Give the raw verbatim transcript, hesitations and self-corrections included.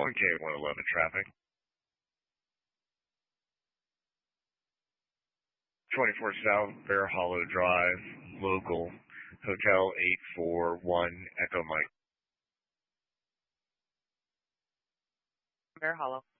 one K one eleven traffic. twenty-four South Bear Hollow Drive, local, Hotel eight four one, Echo Mike. Bear Hollow.